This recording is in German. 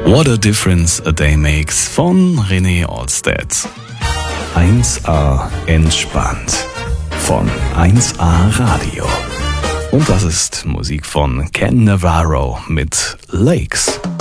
What a Difference a Day Makes von René Olstedt. 1A entspannt von 1A Radio. Und das ist Musik von Ken Navarro mit Lakes.